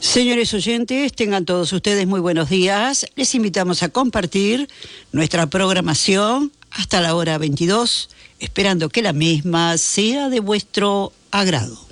Señores oyentes, tengan todos ustedes muy buenos días. Les invitamos a compartir nuestra programación hasta la hora 22, esperando que la misma sea de vuestro agrado.